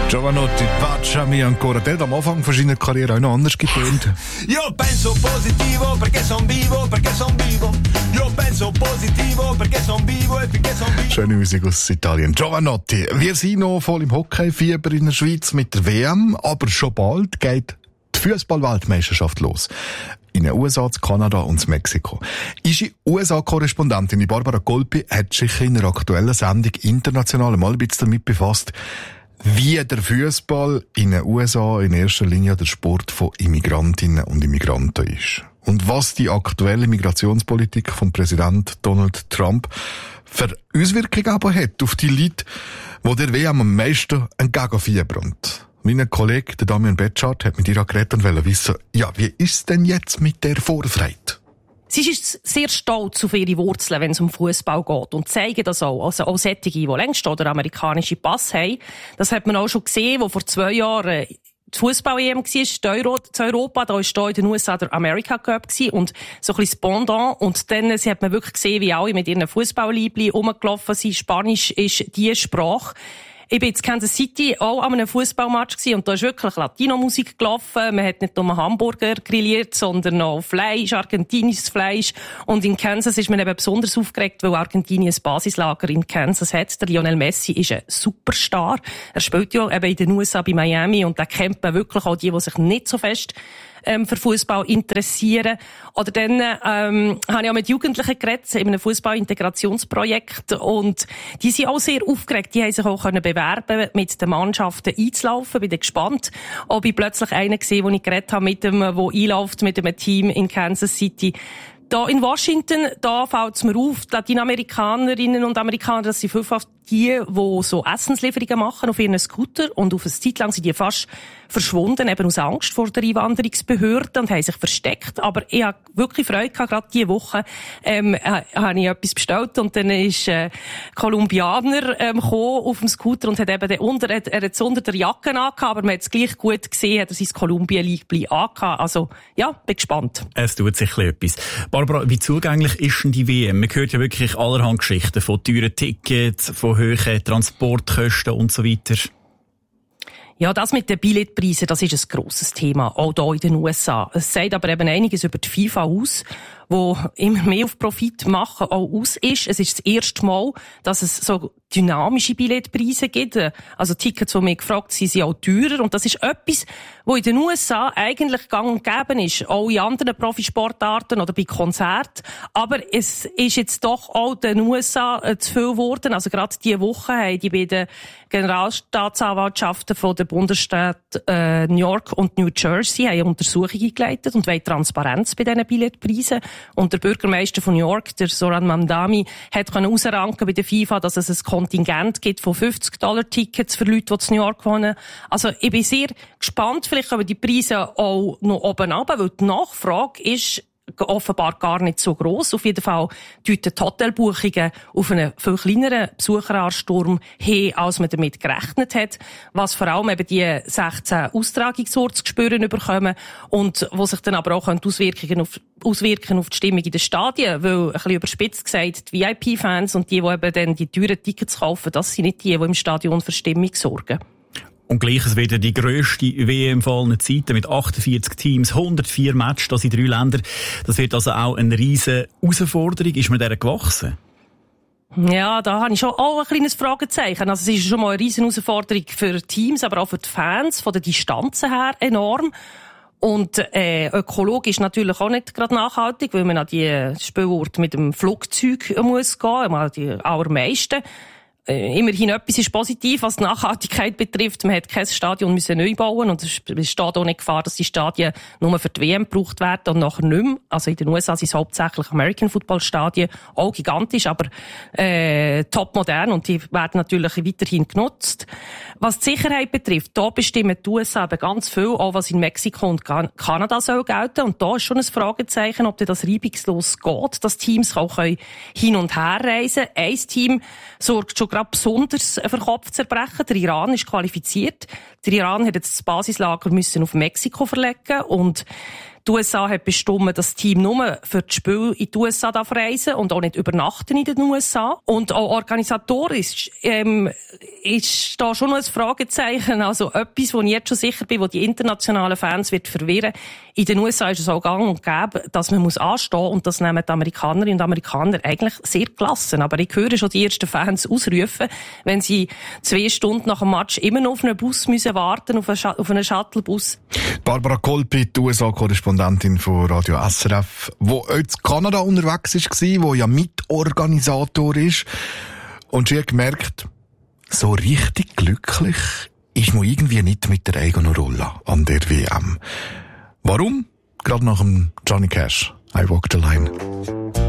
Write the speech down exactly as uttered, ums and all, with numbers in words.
Giovanotti, baciami ancora. Der hat am Anfang von seiner Karriere auch noch anders getönt. Io penso positivo perché son vivo, perché son vivo. Io penso positivo perché son vivo e perché son vivo. Schöne Musik aus Italien. Giovanotti, wir sind noch voll im Hockeyfieber in der Schweiz mit der W M, aber schon bald geht die Fußball-Weltmeisterschaft los. In den U S A, Kanada und Mexiko. Unsere U S A-Korrespondentin Barbara Golpi hat sich in einer aktuellen Sendung international mal ein bisschen damit befasst, wie der Fußball in den U S A in erster Linie der Sport von Immigrantinnen und Immigranten ist. Und was die aktuelle Migrationspolitik von Präsident Donald Trump für Auswirkungen aber hat auf die Leute, die der W M am meisten entgegenfiebern. Mein Kollege, der Damian Betschart, hat mit ihr geredet und wollte wissen, ja, wie ist es denn jetzt mit der Vorfreude? Sie ist sehr stolz auf ihre Wurzeln, wenn es um Fußball geht. Und zeigen das auch. Also auch solche, die längst oder amerikanische Pass haben. Das hat man auch schon gesehen, wo vor zwei Jahren die Fußball-E M war, Euro, zu Europa, da war da in den U S A der America Cup gewesen, und so ein bisschen das Pendant. Und dann hat man wirklich gesehen, wie alle mit ihren Fußballliebli rumgelaufen sind. Spanisch ist die Sprache. Ich bin in Kansas City auch an einem Fußballmatch gewesen, und da ist wirklich Latino-Musik gelaufen. Man hat nicht nur Hamburger grilliert, sondern auch Fleisch, argentinisches Fleisch. Und in Kansas ist man eben besonders aufgeregt, weil Argentinien ein Basislager in Kansas hat. Der Lionel Messi ist ein Superstar. Er spielt ja eben in den U S A bei Miami, und da kennt man wirklich auch die, die sich nicht so fest Ähm, für Fußball interessieren. Oder dann ähm, habe ich auch mit Jugendlichen geredet in einem Fußball-Integrationsprojekt, und die sind auch sehr aufgeregt. Die haben sich auch können bewerben, mit den Mannschaften einzulaufen. Bin gespannt, ob ich plötzlich einen gesehen, wo ich geredet habe mit dem, der einläuft mit einem Team in Kansas City. Da in Washington, da fällt es mir auf, die Lateinamerikanerinnen und Amerikaner, das sind vielfach die, die so Essenslieferungen machen auf ihren Scooter, und auf eine Zeit lang sind die fast verschwunden, eben aus Angst vor der Einwanderungsbehörde, und haben sich versteckt. Aber ich habe wirklich Freude gehabt, gerade diese Woche ähm, habe ich etwas bestellt, und dann ist äh, Kolumbianer ähm, gekommen auf dem Scooter und hat eben den unter, er hat es unter der Jacke angehabt, aber man hat es gleich gut gesehen, hat er sein Kolumbien-Liebli angehabt. Also, ja, bin gespannt. Es tut sich etwas. Barbara, wie zugänglich ist denn die W M? Man hört ja wirklich allerhand Geschichten von teuren Tickets, von hohen Transportkosten und so weiter. Ja, das mit den Billetpreisen, das ist ein grosses Thema, auch hier in den U S A. Es sagt aber eben einiges über die FIFA aus, wo immer mehr auf Profit machen auch aus ist. Es ist das erste Mal, dass es so dynamische Billetpreise gibt. Also Tickets, die mir gefragt sind, sind auch teurer. Und das ist etwas, wo in den U S A eigentlich gang und gäbe ist. Auch in anderen Profisportarten oder bei Konzerten. Aber es ist jetzt doch auch in den U S A zu viel geworden. Also gerade diese Woche haben die beiden Generalstaatsanwaltschaften von den Bundesstaaten äh, New York und New Jersey haben eine Untersuchung eingeleitet und wollen Transparenz bei diesen Billetpreisen. Und der Bürgermeister von New York, der Zoran Mamdani, hat herausranken bei der FIFA, dass es ein Kontingent gibt von fünfzig Dollar Tickets für Leute, die in New York wohnen. Also ich bin sehr gespannt, vielleicht kommen die Preise auch noch oben runter, weil die Nachfrage ist offenbar gar nicht so gross. Auf jeden Fall deuten die Hotelbuchungen auf einen viel kleineren Besucheransturm hin, als man damit gerechnet hat, was vor allem eben die sechzehn Austragungsorte zu spüren bekommen und wo sich dann aber auch Auswirkungen auf, auswirken auf die Stimmung in den Stadien, weil, ein bisschen überspitzt gesagt, die V I P-Fans und die, die eben dann die teuren Tickets kaufen, das sind nicht die, die im Stadion für Stimmung sorgen. Und gleiches wieder die grösste W M von allen Zeiten mit achtundvierzig Teams, hundertvier Matches, das in drei Ländern. Das wird also auch eine riesen Herausforderung. Ist man der gewachsen? Ja, da habe ich schon auch ein kleines Fragezeichen. Also es ist schon mal eine riesen Herausforderung für Teams, aber auch für die Fans, von den Distanzen her enorm. Und äh, ökologisch natürlich auch nicht gerade nachhaltig, weil man an die Spielorte mit dem Flugzeug muss gehen, mal die allermeisten. Immerhin etwas ist positiv, was die Nachhaltigkeit betrifft. Man hat kein Stadion müssen neu bauen und es besteht auch nicht Gefahr, dass die Stadien nur für die W M gebraucht werden und nachher nicht mehr. Also in den U S A sind es hauptsächlich American Football Stadien, auch gigantisch, aber äh, top modern, und die werden natürlich weiterhin genutzt. Was die Sicherheit betrifft, da bestimmen die U S A ganz viel, auch was in Mexiko und Kanada soll gelten. Und da ist schon ein Fragezeichen, ob das reibungslos geht, dass Teams auch hin und her reisen können. Ein Team sorgt schon gerade besonders für Kopfzerbrechen. Der Iran ist qualifiziert. Der Iran hat jetzt das Basislager müssen auf Mexiko verlegen und die U S A hat bestimmt, dass das Team nur für das Spiel in die U S A darf reisen und auch nicht übernachten in den U S A. Und auch organisatorisch ähm, ist da schon noch ein Fragezeichen. Also etwas, wo ich jetzt schon sicher bin, wo die internationalen Fans wird verwirren. In den U S A ist es auch gang und gäbe, dass man muss anstehen und das nehmen die Amerikanerinnen und Amerikaner eigentlich sehr gelassen. Aber ich höre schon die ersten Fans ausrufen, wenn sie zwei Stunden nach dem Match immer noch auf einen Bus müssen warten, auf einen, Sch- auf einen Shuttlebus. Barbara Kolpi, die U S A-Korrespondentin von Radio S R F, wo auch in Kanada unterwegs war, wo ja Mitorganisator ist. Und sie hat gemerkt, so richtig glücklich ist man irgendwie nicht mit der eigenen Rolle an der W M. Warum? Gerade nach dem Johnny Cash, I Walk the Line.